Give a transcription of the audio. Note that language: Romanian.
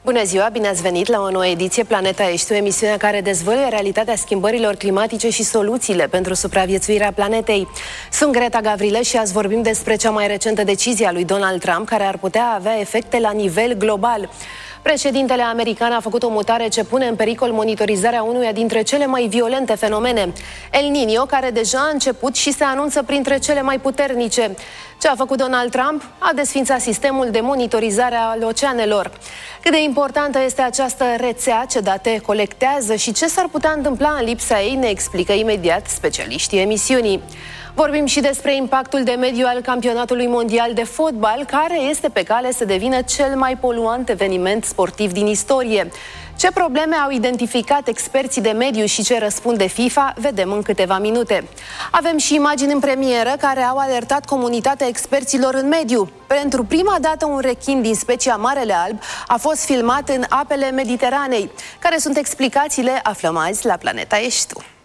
Bună ziua, bine ați venit la o nouă ediție Planeta Ești, emisiunea care dezvăluie realitatea schimbărilor climatice și soluțiile pentru supraviețuirea planetei. Sunt Greta Gavrilă și azi vorbim despre cea mai recentă decizie a lui Donald Trump, care ar putea avea efecte la nivel global. Președintele american a făcut o mutare ce pune în pericol monitorizarea unuia dintre cele mai violente fenomene, El Niño, care deja a început și se anunță printre cele mai puternice. Ce a făcut Donald Trump? A desființat sistemul de monitorizare al oceanelor. Cât de importantă este această rețea, ce date colectează și ce s-ar putea întâmpla în lipsa ei, ne explică imediat specialiștii emisiunii. Vorbim și despre impactul de mediu al campionatului mondial de fotbal, care este pe cale să devină cel mai poluant eveniment sportiv din istorie. Ce probleme au identificat experții de mediu și ce răspunde FIFA, vedem în câteva minute. Avem și imagini în premieră care au alertat comunitatea experților în mediu. Pentru prima dată un rechin din specia Marele Alb a fost filmat în apele Mediteranei. Care sunt explicațiile? Aflăm azi la Planeta Ești Tu.